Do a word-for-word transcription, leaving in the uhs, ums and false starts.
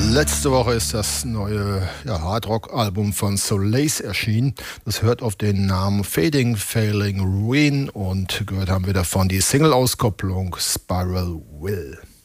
Letzte Woche ist das neue ja, Hardrock-Album von Solace erschienen. Das hört auf den Namen Fading, Failing, Ruin und gehört haben wir davon die Single-Auskopplung Spiral Will.